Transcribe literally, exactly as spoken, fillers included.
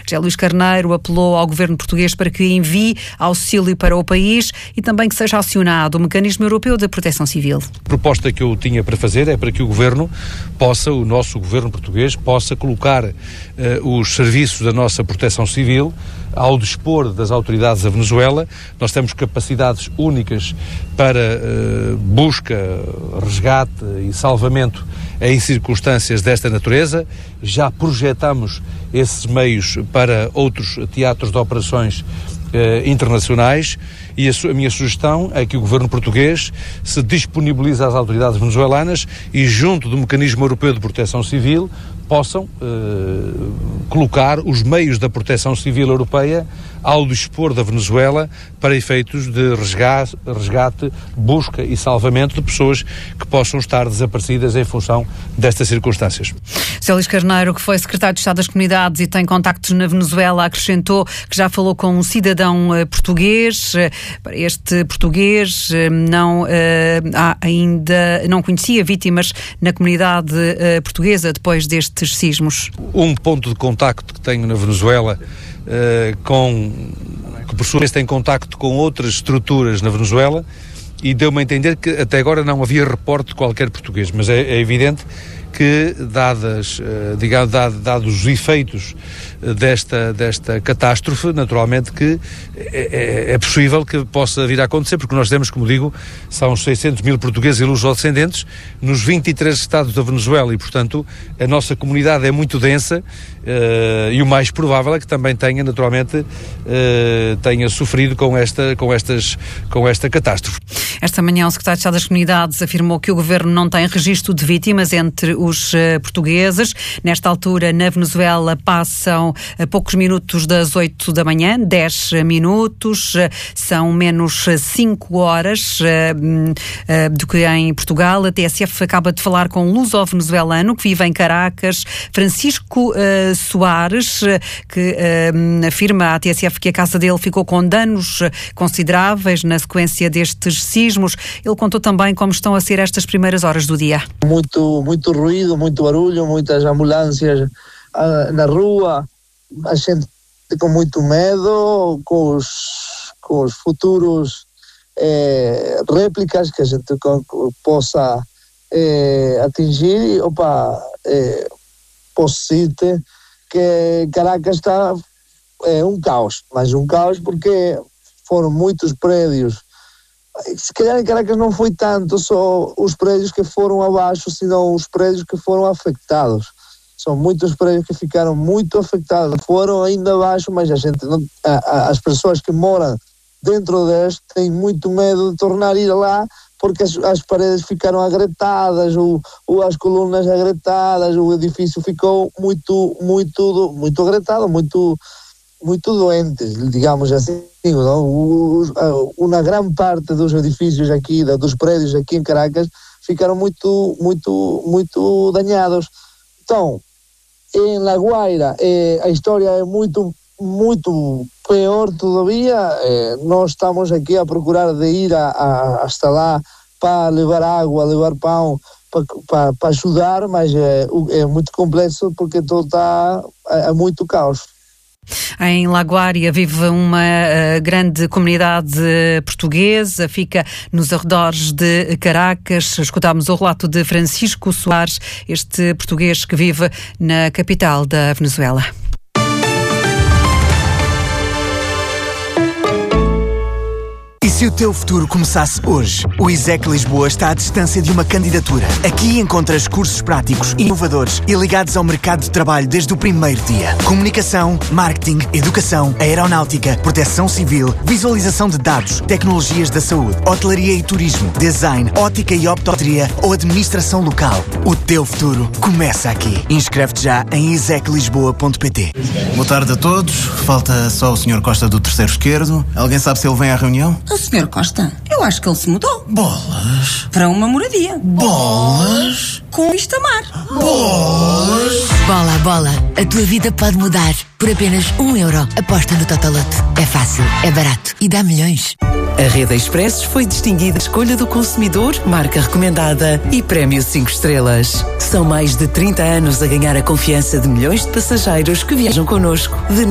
José Luís Carneiro apelou ao governo português para que envie auxílio para o país e também que seja acionado o Mecanismo Europeu de Proteção Civil. A proposta que eu tinha para fazer é para que o governo possa, o nosso governo português, possa colocar uh, os serviços da nossa proteção civil ao dispor das autoridades da Venezuela. Nós temos capacidades únicas para uh, busca, resgate e salvamento em circunstâncias desta natureza. Já projetamos esses meios para outros teatros de operações eh, internacionais e a, su- a minha sugestão é que o governo português se disponibilize às autoridades venezuelanas e, junto do Mecanismo Europeu de Proteção Civil, possam eh, colocar os meios da proteção civil europeia ao dispor da Venezuela para efeitos de resgate, resgate, busca e salvamento de pessoas que possam estar desaparecidas em função destas circunstâncias. José Luís Carneiro, que foi secretário de Estado das Comunidades e tem contactos na Venezuela, acrescentou que já falou com um cidadão uh, português. Para este português uh, não, uh, há ainda não conhecia vítimas na comunidade uh, portuguesa depois destes sismos. Um ponto de contacto que tenho na Venezuela uh, com, que por sua vez tem contacto com outras estruturas na Venezuela, e deu-me a entender que até agora não havia reporte de qualquer português, mas é, é evidente que, dadas, uh, digamos, dado, dados os efeitos desta, desta catástrofe, naturalmente que é, é, é possível que possa vir a acontecer, porque nós temos, como digo, são seiscentos mil portugueses e lusodescendentes nos vinte e três estados da Venezuela e, portanto, a nossa comunidade é muito densa uh, e o mais provável é que também tenha, naturalmente, uh, tenha sofrido com esta, com, estas, com esta catástrofe. Esta manhã o secretário de Estado das Comunidades afirmou que o governo não tem registro de vítimas entre os uh, portugueses. Nesta altura, na Venezuela, passam uh, poucos minutos das oito da manhã, dez minutos, uh, são menos cinco horas uh, uh, do que em Portugal. A T S F acaba de falar com um luso-venezuelano que vive em Caracas, Francisco uh, Soares, uh, que uh, afirma à T S F que a casa dele ficou com danos consideráveis na sequência destes sismos. Ele contou também como estão a ser estas primeiras horas do dia. Muito, muito ruído, muito barulho, muitas ambulâncias ah, na rua, a gente com muito medo, com os, com os futuros eh, réplicas que a gente com, possa eh, atingir. Opa, eh, posso dizer que Caracas está é um caos, mas um caos porque foram muitos prédios. Se calhar em Caracas não foi tanto só os prédios que foram abaixo, senão os prédios que foram afetados. São muitos prédios que ficaram muito afetados, foram ainda abaixo, mas a gente não, a, a, as pessoas que moram dentro deste têm muito medo de tornar a ir lá, porque as, as paredes ficaram agretadas, ou, ou as colunas agretadas, o edifício ficou muito, muito, muito agretado, muito... muito doentes, digamos assim, não? O, uma grande parte dos edifícios aqui, dos prédios aqui em Caracas, ficaram muito, muito, muito danhados. Então, em La Guaira, eh, a história é muito, muito pior todavia. Eh, nós estamos aqui a procurar de ir a, a, hasta lá para levar água, levar pão, para, para ajudar, mas é, é muito complexo porque todo está é, é muito caos. Em Laguária vive uma uh, grande comunidade portuguesa, fica nos arredores de Caracas. Escutámos o relato de Francisco Soares, este português que vive na capital da Venezuela. E se o teu futuro começasse hoje? O ISEC Lisboa está à distância de uma candidatura. Aqui encontras cursos práticos, inovadores e ligados ao mercado de trabalho desde o primeiro dia. Comunicação, marketing, educação, aeronáutica, proteção civil, visualização de dados, tecnologias da saúde, hotelaria e turismo, design, ótica e optometria ou administração local. O teu futuro começa aqui. Inscreve-te já em isec lisboa ponto pt. Boa tarde a todos. Falta só o senhor Costa do terceiro esquerdo. Alguém sabe se ele vem à reunião? O senhor Costa? Eu acho que ele se mudou. Bolas. Para uma moradia. Bolas. Com vista a mar. Bolas. Bola, bola. A tua vida pode mudar. Por apenas um euro. Aposta no Totoloto. É fácil, é barato e dá milhões. A Rede Expressos foi distinguida escolha do consumidor, marca recomendada e prémio cinco estrelas. São mais de trinta anos a ganhar a confiança de milhões de passageiros que viajam connosco. De